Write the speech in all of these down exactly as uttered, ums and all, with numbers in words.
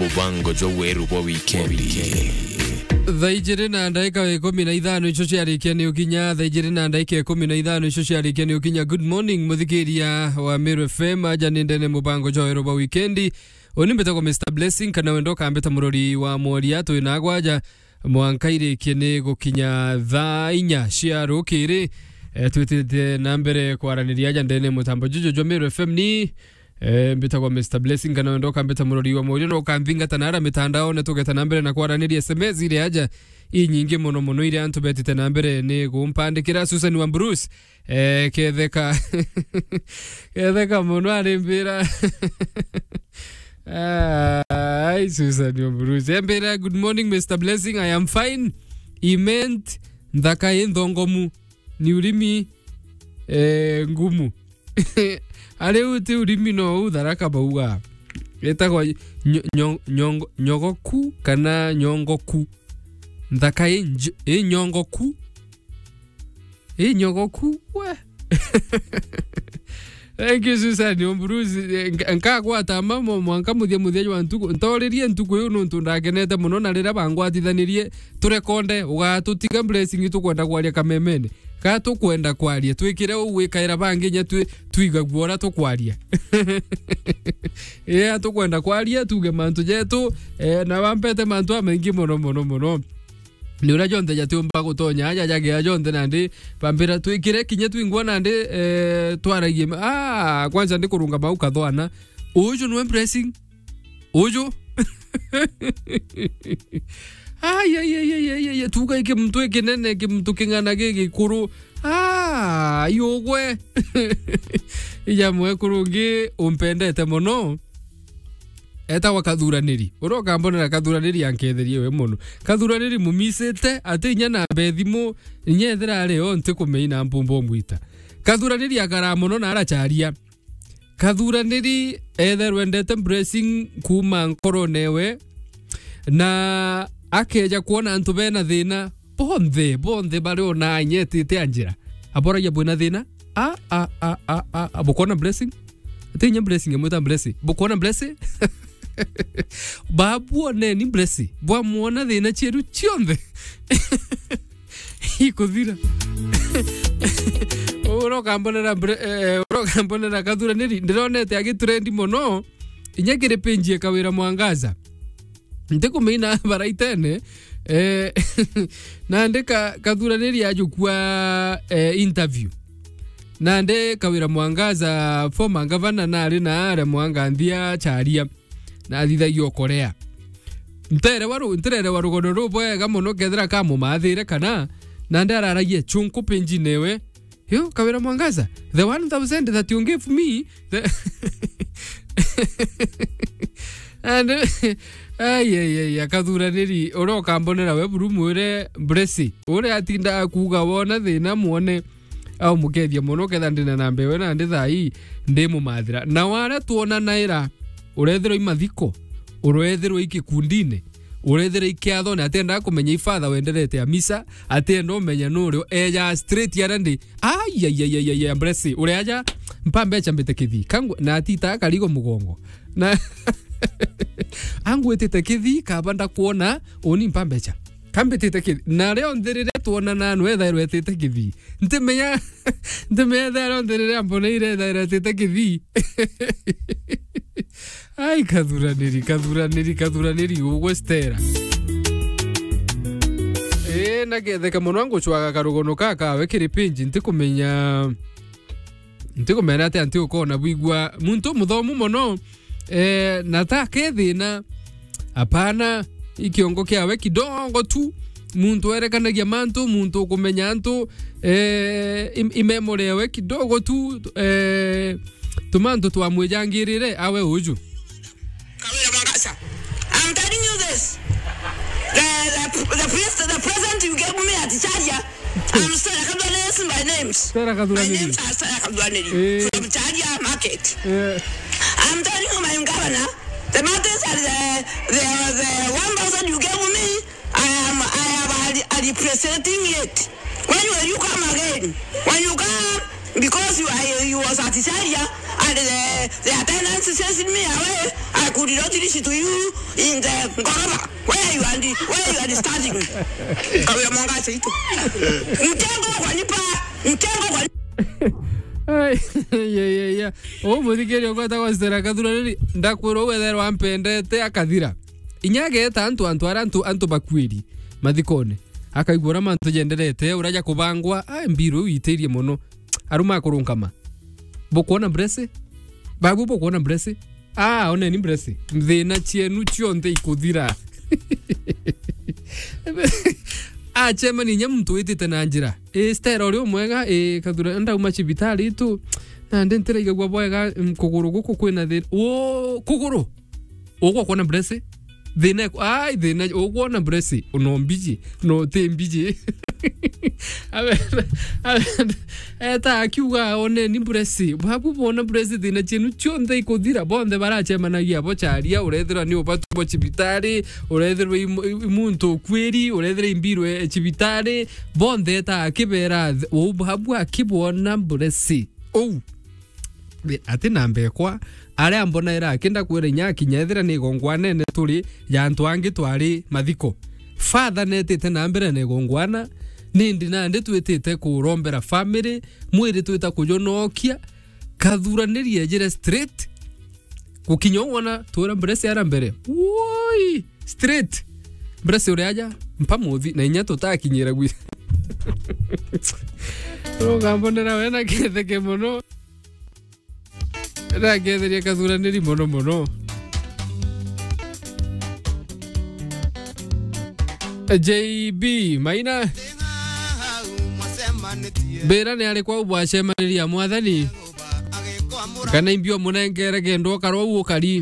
mubango jo weru bo weekend. Thaijiri na ndaika ikumi na ithano ico ciarikia ni ukinya thaijiri na ndaika ikumi na ithano ico ciarikia ni ukinya. Good morning muthikiria wa Meru F M aja nindene mubango jo weru bo weekend. Oni mbetagwo mister Blessing kana wendo kambeta murori wa moria twina gwaja mwankaire kene gukinya thaa inya cia rukiri. E, twitite na mbere kwaraniria aja ndene mutambo jujo jo Meru F M ni e, mbetagwo mister Blessing kana wendo kambeta murori wa moria no kambinga tanara mitandao na tugeta na mbere na kwaraniria S M S ile aja inyingi muno muno ile antu betite na mbere ni gumpandikira Susan wa Bruce e, ketheka ketheka muno ari mbira. Ah, hi Susan wa Bruce embera. Good morning Mister Blessing, I am fine. He meant ndaka endongomu ni urimi eh, ngumu ale uti urimi no udharaka bauga etagwa nyongo nyogoku kana nyongoku ndaka e nyongoku e nyogoku we. Thank you Susan wa Bruce nkagwa tamamo mwanka muthia muthia wa ntuku ntoririe ntuku yu nuntu ndagenete muno na rira bangwatithanirie turekonde ugatutiga Blessing tukwenda kwaria kamemene ka tukwenda kwaria twikire ugwikaira banginya twiga guora tukwaria eh tukwenda kwaria tuge mantu jetu eh na bampete mantu amengi muno muno muno ni ura jonde jatumba gutonya aja jage jonde nandi pambira twikire kinye twingwa nandi eh twaragie ah kwanza ndi kurunga mauka thwana uju no Blessing uju ay ay ay ay ay tuga iki mtu ikinene ki mtu kingana gigi kuru ah yogwe ija mwe kurungi umpendete muno eta wakathuraniri uroka mbonera kathuraniri yanketherie we muno kathuraniri mumisete atinya na bethimu nyethera ari o nti kumeina mpumbo mwita kathuraniri akara muno na aracharia kathuraniri etherwe ndete Blessing kuma nkoro newe na akeja kuona antu bena thina bonthe bonthe bari ona nyetite anjira abora ya bwena thina a a a a a bukona Blessing atinya Blessing emwita Blessing bukona Blessing babu ne ni Blessing bwa muona thina cheru chionde ikuthira oro kambonera oro kambonera kathuraniri ndironete agitrendi muno inyekire penjie kawira mwangaza ndikumeina baraitene eh naandika kathuraniri ajukua eh, interview nande kawira mwangaza former governor na ari na are mwangandia charia na thitha yo Korea ntere waru ntere waru gono robo ga muno kethera kamo mathire kana nande araragie chunku penji newe yo kawira mwangaza the one thousand that you gave me the and ay ay ay kathuraniri uroka mbonera we burumwire Blessing uri atinda kuga wona thina muone au mukethia muno ketha ndina na mbewe na ndi thai ndi mumathira na wara tuona naira urethero imathiko urethero ikikundine urethero ikiatho na atenda kumenya ifatha wenderete amisa atenda umenya nurio eja straight ya ndi ay ay ay ay Blessing uri aja mpambe chambete kithi kangu na atita kaligo mugongo na angwetete kithi kabanda kuona oni mpambecha kambetete kithi na leo ndirire tuona na nwetha rwetete kithi ntimenya ntimenya leo ndirire amboneire rwetete kithi ai kathuraniri kathuraniri kathuraniri ugwestera eh nagetheka muno angu chwaga karugono kaka wekiri pinji ntikumenya ntikumenya ati anti ukona bwigwa muntu muthomu muno eh natake thina apana ikiongo kiawe kidogo tu muntu erekanagia mantu muntu kumenya antu eh imemore yawe kidogo tu eh tumantu twamwijangirire awe uju Kawira Mwangaza. I'm telling you this. The the the, priest, the present you gave me at Chadia. I'm Sarah Kadwaneri by names. Sarah Kadwaneri. My names are Sarah Kadwaneri eh. from Chadia Market. Eh. I'm telling you, my governor, the matters are the the the one thousand you gave me. I am I am representing it. When will you come again? When you come, because you are you was at Italia and the the attendant says me away, I could not listen to you in the Goraba. Where you are the where you are standing? Kawe monga seito. Mtengo kwa nipa, mtengo kwa Ai, yeah, yeah, yeah. O muthikiri ogwata kwa stera kathurani ndakwiro wetherwa wampendete akathira. Inyage ta antu antu arantu antu bakwiri mathikone. Akaigura mantu jenderete uraja kubangwa ai mbiru witirie muno. Aruma kurunkama. Bokuona brese? Babu bokuona brese? Ah, one ni brese. Mthina chienu chionte ikuthira. Ah, chema ni nyamu mtu witite na njira. E stera ori omwega e kathura nda uma cibitari tu. Na ndentera igagwa bwega kuguru guku kwina thina. O kuguru. Ogwo kuona brese? Thina ai thina ogwo brese unombiji no tembiji. Abe eta akiuga one ni brese. Babu bona brese thina chenu chionte ikuthira bonde barachemanagia bocharia urethira ni obatu bo cibitari urethira imuntu kwiri urethira imbirwe cibitari bonde eta akibera o babu akibona brese. Oh ati nambe kwa are ambona era akenda kwere nyaki nyethira ni gongwana ne turi ya ntwangi twari mathiko father netete nambere ne gongwana nindi na ndi twitite kurombera family mwiri twita kujonokia kathuranirie jire straight gukinyo wona tura brese ara mbere woi straight brese uriaja mpamuthi na inya tutakinyira gwi rogambonera wena ketheke muno Ra getheria kathuraniri muno muno. J B Maina Bera ni ari kwa ubwacemaniria mwathani kana imbio munengere gendo karwo ukari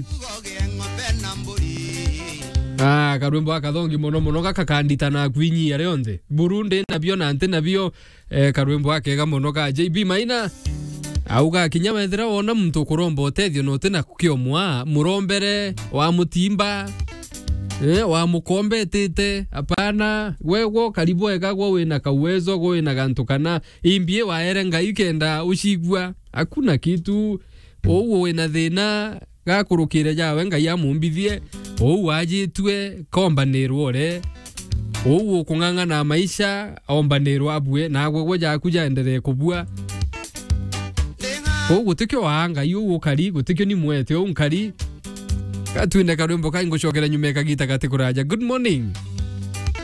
Ah karwimbo akathongi muno muno gakakandita na kwinyi ari onthe Burundi nabio na ante nabio eh, karwimbo akega muno ka J B Maina auga kinyama ethira wona muntu kuromba utethio no tena kukiomwa murombere wa mutimba eh wa mukombe tete apana wewo karibu ekagwo wina kawezo go wina gantu kana imbie wa erenga ikenda ushigwa hakuna kitu owo wina thina gakurukire jawe ngai amumbithie owo ajitwe kombanirwo re owo kunganga na maisha ombanirwo abwe na gwe ja kuja endelee kubua o gutikyo wanga yu ukari gutikyo ni mwete o unkari katwine karwimbo kaingo chokera nyumeka gita katikuraja good morning